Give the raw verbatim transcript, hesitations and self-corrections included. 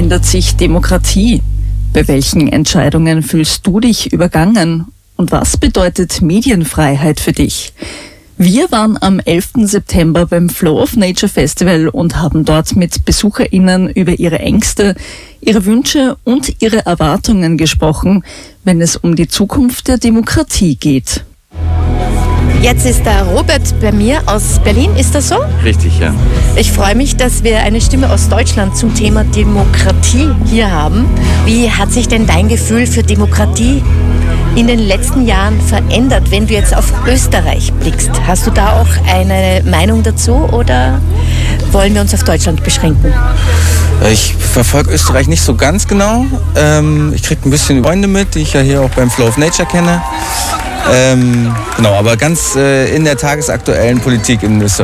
verändert sich Demokratie? Bei welchen Entscheidungen fühlst du dich übergangen? Und was bedeutet Medienfreiheit für dich? Wir waren am elften September beim Flow of Nature Festival und haben dort mit BesucherInnen über ihre Ängste, ihre Wünsche und ihre Erwartungen gesprochen, wenn es um die Zukunft der Demokratie geht. Jetzt ist der Robert bei mir aus Berlin, ist das so? Richtig, ja. Ich freue mich, dass wir eine Stimme aus Deutschland zum Thema Demokratie hier haben. Wie hat sich denn dein Gefühl für Demokratie in den letzten Jahren verändert, wenn du jetzt auf Österreich blickst? Hast du da auch eine Meinung dazu oder wollen wir uns auf Deutschland beschränken? Ich verfolge Österreich nicht so ganz genau. Ich kriege ein bisschen Freunde mit, die ich ja hier auch beim Flow of Nature kenne. Ähm, genau, aber ganz äh, in der tagesaktuellen Politik in Österreich